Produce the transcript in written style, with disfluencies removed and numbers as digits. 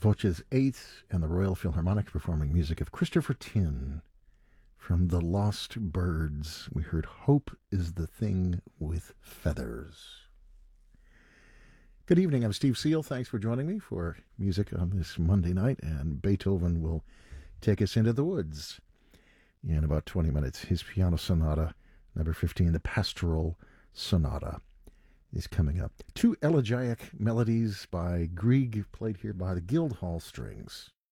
Voces 8 and the Royal Philharmonic performing music of Christopher Tin from The Lost Birds. We heard Hope is the Thing with Feathers. Good evening, I'm Steve Seal. Thanks for joining me for music on this Monday night, and Beethoven will take us into the woods in about 20 minutes. His piano sonata, number 15, the Pastoral Sonata, is coming up. Two elegiac melodies by Grieg, played here by the Guildhall Strings.